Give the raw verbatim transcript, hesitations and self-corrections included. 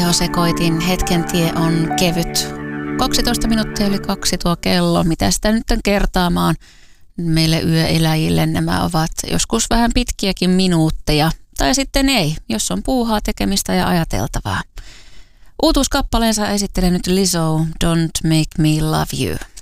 tehosekoitin. Hetken tie on kevyt. kaksitoista minuuttia yli kaksi tuo kello. Mitä sitä nyt on kertaamaan? Meille yöeläjille nämä ovat joskus vähän pitkiäkin minuutteja. Tai sitten ei, jos on puuhaa, tekemistä ja ajateltavaa. Uutuuskappaleensa esittelee nyt Lizzo, Don't Make Me Love You.